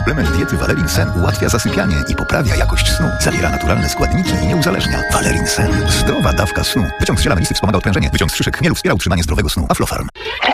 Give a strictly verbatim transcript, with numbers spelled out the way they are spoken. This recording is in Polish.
Suplement diety Valerin Sen ułatwia zasypianie i poprawia jakość snu. Zawiera naturalne składniki i nie uzależnia. Valerin Sen. Zdrowa dawka snu. Wyciąg z ziela melisy wspomaga odprężenie. Wyciąg z szyszek chmielu wspiera utrzymanie zdrowego snu. Aflofarm.